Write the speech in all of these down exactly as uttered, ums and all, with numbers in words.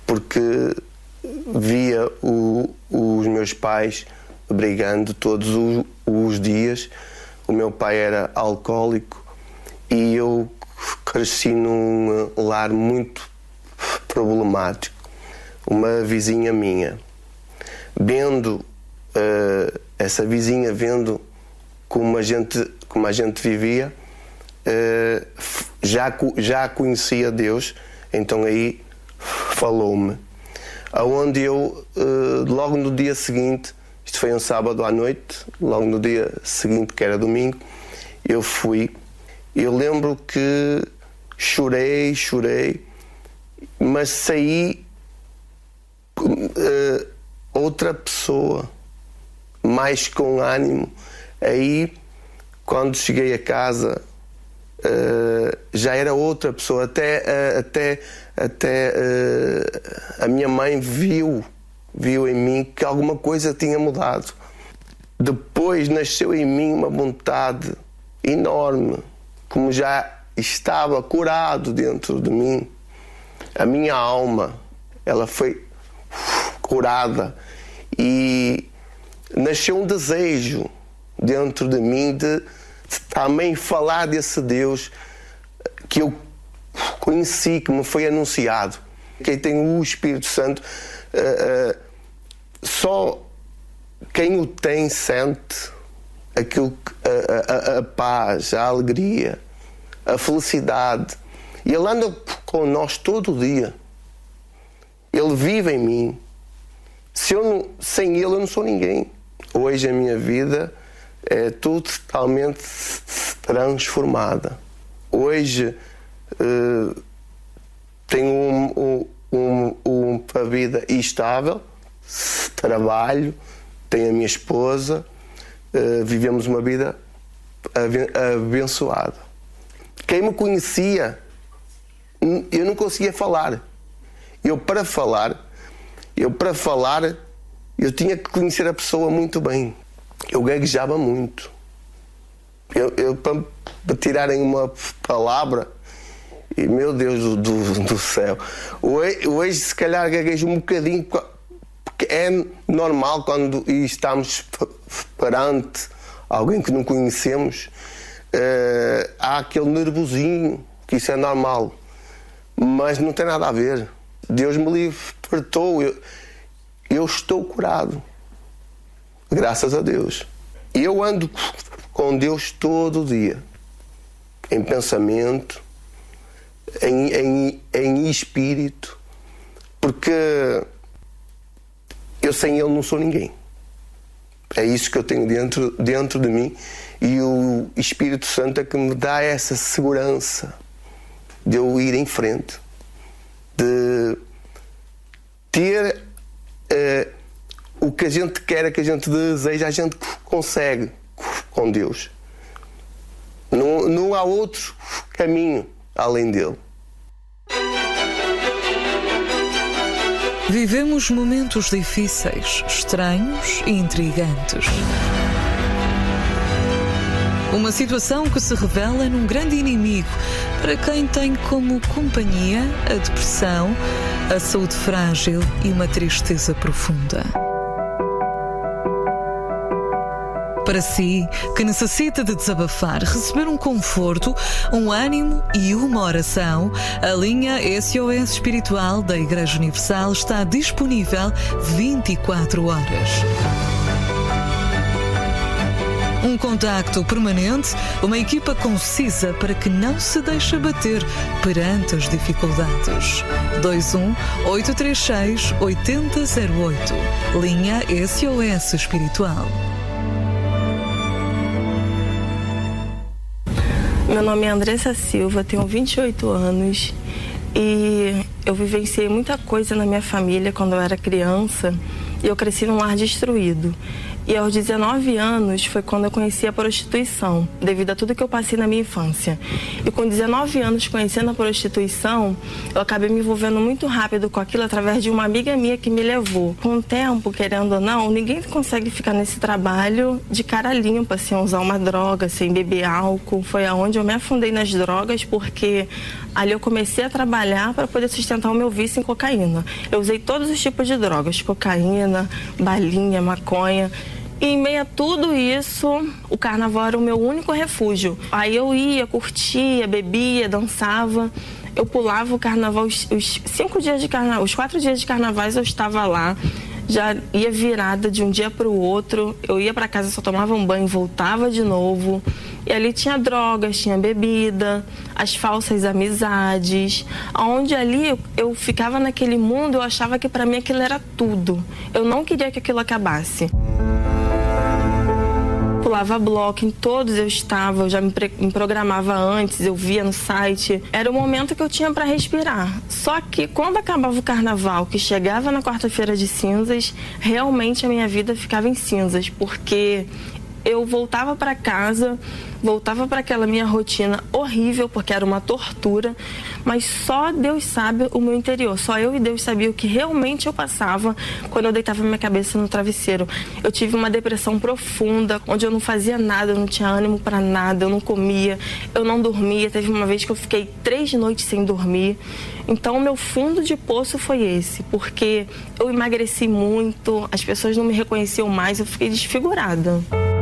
porque via o, os meus pais brigando todos os, os dias. O meu pai era alcoólico e eu cresci num lar muito problemático. Uma vizinha minha, vendo uh, essa vizinha vendo como a gente, como a gente vivia, uh, já, já conhecia Deus, então aí falou-me. Aonde eu, uh, logo no dia seguinte, isto foi um sábado à noite, logo no dia seguinte, que era domingo, eu fui. Eu lembro que chorei, chorei, mas saí uh, outra pessoa, mais com ânimo. Aí, quando cheguei a casa, uh, já era outra pessoa. Até, uh, até, até uh, a minha mãe viu, viu em mim que alguma coisa tinha mudado. Depois nasceu em mim uma vontade enorme, como já estava curado dentro de mim. A minha alma, ela foi curada e nasceu um desejo dentro de mim de, de também falar desse Deus que eu conheci, que me foi anunciado. Quem tem o Espírito Santo, uh, uh, só quem o tem sente aquilo, a, a, a paz, a alegria, a felicidade. E Ele anda com nós todo o dia. Ele vive em mim. Se eu não, sem Ele eu não sou ninguém. Hoje a minha vida é totalmente transformada. Hoje uh, tenho um, um, um, uma vida estável, trabalho, tenho a minha esposa, uh, vivemos uma vida abençoada. Quem me conhecia, eu não conseguia falar. Eu para falar, eu para falar, eu tinha que conhecer a pessoa muito bem. Eu gaguejava muito. Eu, eu para, para tirarem uma palavra, e meu Deus do, do, do céu, hoje, hoje se calhar gaguejo um bocadinho, porque é normal quando estamos perante alguém que não conhecemos, uh, há aquele nervosinho, que isso é normal, mas não tem nada a ver. Deus me libertou, eu, eu estou curado, graças a Deus. Eu ando com Deus todo o dia, em pensamento, em, em, em espírito, porque eu sem Ele não sou ninguém. É isso que eu tenho dentro, dentro de mim, e o Espírito Santo é que me dá essa segurança de eu ir em frente, de ter uh, o que a gente quer, que a gente deseja, a gente consegue com Deus. Não, não há outro caminho além dele. Vivemos momentos difíceis, estranhos e intrigantes. Uma situação que se revela num grande inimigo para quem tem como companhia a depressão, a saúde frágil e uma tristeza profunda. Para si, que necessita de desabafar, receber um conforto, um ânimo e uma oração, a linha S O S Espiritual da Igreja Universal está disponível vinte e quatro horas. Um contacto permanente, uma equipa concisa para que não se deixe abater perante as dificuldades. dois um oito três seis oito zero zero oito. Linha S O S Espiritual. Meu nome é Andressa Silva, tenho vinte e oito anos e eu vivenciei muita coisa na minha família quando eu era criança e eu cresci num lar destruído. E aos dezenove anos foi quando eu conheci a prostituição, devido a tudo que eu passei na minha infância. E com dezenove anos conhecendo a prostituição, eu acabei me envolvendo muito rápido com aquilo através de uma amiga minha que me levou. Com o tempo, querendo ou não, ninguém consegue ficar nesse trabalho de cara limpa, sem usar uma droga, sem beber álcool. Foi aonde eu me afundei nas drogas, porque ali eu comecei a trabalhar para poder sustentar o meu vício em cocaína. Eu usei todos os tipos de drogas, cocaína, balinha, maconha. E em meio a tudo isso, o carnaval era o meu único refúgio. Aí eu ia, curtia, bebia, dançava. Eu pulava o carnaval, os, os cinco dias de carnaval, os quatro dias de carnavais eu estava lá. Já ia virada de um dia para o outro. Eu ia para casa, só tomava um banho, voltava de novo. E ali tinha drogas, tinha bebida, as falsas amizades. Onde ali eu, eu ficava naquele mundo, eu achava que para mim aquilo era tudo. Eu não queria que aquilo acabasse. Pulava bloco, em todos eu estava, eu já me, me programava antes, eu via no site. Era o momento que eu tinha para respirar. Só que quando acabava o carnaval, que chegava na quarta-feira de cinzas, realmente a minha vida ficava em cinzas, porque eu voltava para casa, voltava para aquela minha rotina horrível, porque era uma tortura, mas só Deus sabe o meu interior, só eu e Deus sabia o que realmente eu passava quando eu deitava minha cabeça no travesseiro. Eu tive uma depressão profunda, onde eu não fazia nada, eu não tinha ânimo para nada, eu não comia, eu não dormia. Teve uma vez que eu fiquei três noites sem dormir. Então, o meu fundo de poço foi esse, porque eu emagreci muito, as pessoas não me reconheciam mais, eu fiquei desfigurada.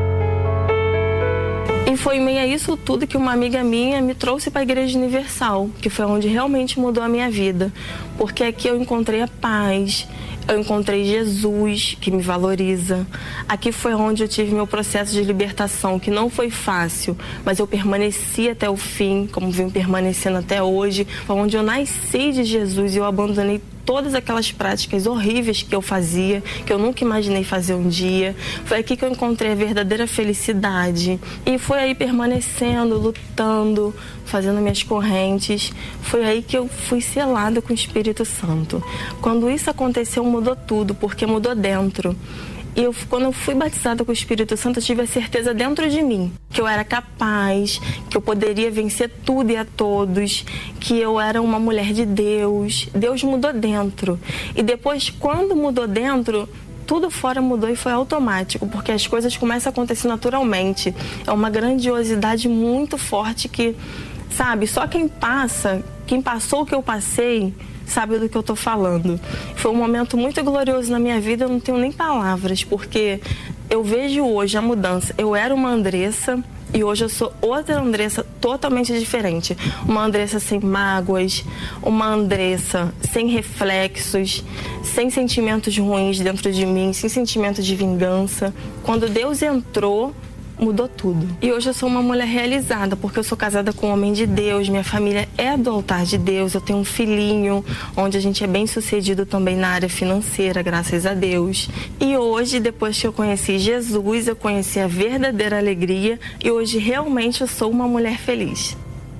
E foi em meio a isso tudo que uma amiga minha me trouxe para a Igreja Universal, que foi onde realmente mudou a minha vida. Porque aqui eu encontrei a paz, eu encontrei Jesus, que me valoriza. Aqui foi onde eu tive meu processo de libertação, que não foi fácil, mas eu permaneci até o fim, como venho permanecendo até hoje. Foi onde eu nasci de Jesus e eu abandonei todas aquelas práticas horríveis que eu fazia, que eu nunca imaginei fazer um dia. Foi aqui que eu encontrei a verdadeira felicidade. E foi aí permanecendo, lutando, fazendo minhas correntes. Foi aí que eu fui selada com o Espírito Santo. Quando isso aconteceu, mudou tudo, porque mudou dentro. E eu, quando eu fui batizada com o Espírito Santo, eu tive a certeza dentro de mim que eu era capaz, que eu poderia vencer tudo e a todos, que eu era uma mulher de Deus. Deus mudou dentro. E depois, quando mudou dentro, tudo fora mudou e foi automático, porque as coisas começam a acontecer naturalmente. É uma grandiosidade muito forte que, sabe, só quem passa, quem passou o que eu passei, sabe do que eu tô falando. Foi um momento muito glorioso na minha vida, eu não tenho nem palavras, porque eu vejo hoje a mudança. Eu era uma Andressa e hoje eu sou outra Andressa totalmente diferente. Uma Andressa sem mágoas, uma Andressa sem reflexos, sem sentimentos ruins dentro de mim, sem sentimento de vingança. Quando Deus entrou, mudou tudo. E hoje eu sou uma mulher realizada, porque eu sou casada com um homem de Deus, minha família é do altar de Deus, eu tenho um filhinho, onde a gente é bem sucedido também na área financeira, graças a Deus. E hoje, depois que eu conheci Jesus, eu conheci a verdadeira alegria e hoje realmente eu sou uma mulher feliz.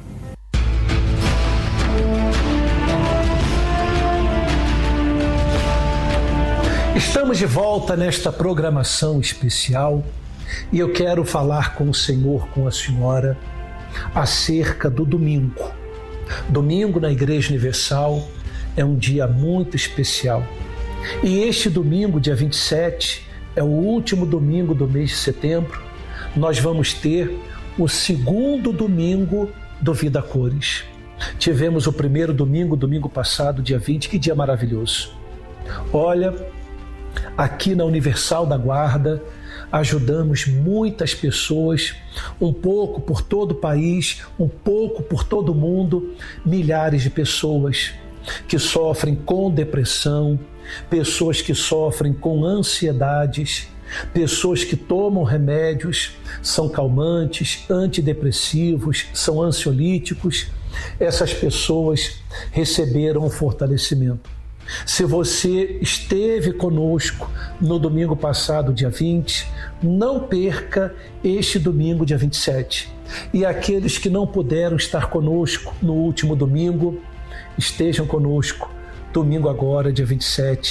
Estamos de volta nesta programação especial. E eu quero falar com o Senhor, com a senhora, acerca do domingo. Domingo na Igreja Universal é um dia muito especial. E este domingo, dia vinte e sete, é o último domingo do mês de setembro. Nós vamos ter o segundo domingo do Vida Cores. Tivemos o primeiro domingo, domingo passado, dia vinte, que dia maravilhoso. Olha, aqui na Universal da Guarda, ajudamos muitas pessoas, um pouco por todo o país, um pouco por todo o mundo, milhares de pessoas que sofrem com depressão, pessoas que sofrem com ansiedades, pessoas que tomam remédios, são calmantes, antidepressivos, são ansiolíticos. Essas pessoas receberam um fortalecimento. Se você esteve conosco no domingo passado, dia vinte, não perca este domingo, dia vinte e sete. E aqueles que não puderam estar conosco no último domingo, estejam conosco domingo agora, dia vinte e sete,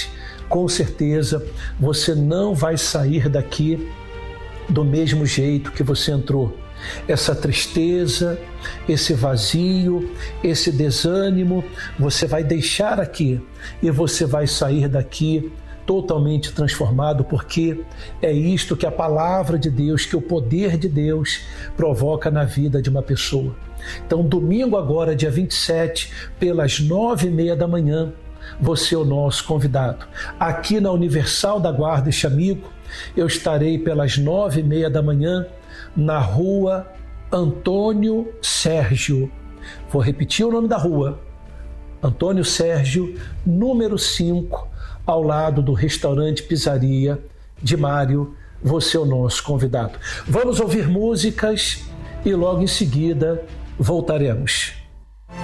com certeza você não vai sair daqui do mesmo jeito que você entrou. Essa tristeza, esse vazio, esse desânimo, você vai deixar aqui e você vai sair daqui totalmente transformado, porque é isto que a palavra de Deus, que o poder de Deus provoca na vida de uma pessoa. Então, domingo agora, dia vinte e sete, pelas nove e meia da manhã, você é o nosso convidado. Aqui na Universal da Guarda e Chamigo, eu estarei pelas nove e meia da manhã na rua Antônio Sérgio. Vou repetir o nome da rua. Antônio Sérgio, número cinco, ao lado do restaurante Pizzaria de Mário. Você é o nosso convidado. Vamos ouvir músicas e logo em seguida voltaremos.